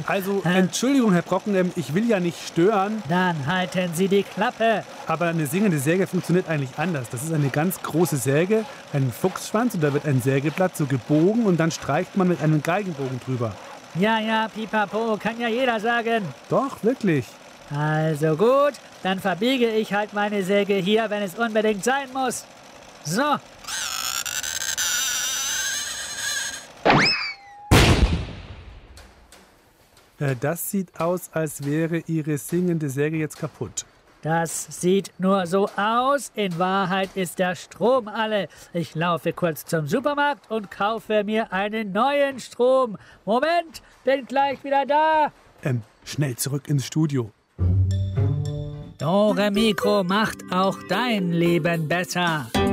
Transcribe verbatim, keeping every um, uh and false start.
Also, Entschuldigung, Herr Brocken, ähm, ich will ja nicht stören. Dann halten Sie die Klappe. Aber eine singende Säge funktioniert eigentlich anders. Das ist eine ganz große Säge, ein Fuchsschwanz, und da wird ein Sägeblatt so gebogen und dann streicht man mit einem Geigenbogen drüber. Ja, ja, pipapo, kann ja jeder sagen. Doch, wirklich. Also gut, dann verbiege ich halt meine Säge hier, wenn es unbedingt sein muss. So. Äh, das sieht aus, als wäre Ihre singende Säge jetzt kaputt. Das sieht nur so aus. In Wahrheit ist der Strom alle. Ich laufe kurz zum Supermarkt und kaufe mir einen neuen Strom. Moment, bin gleich wieder da. Ähm, schnell zurück ins Studio. Dore Mikro macht auch dein Leben besser.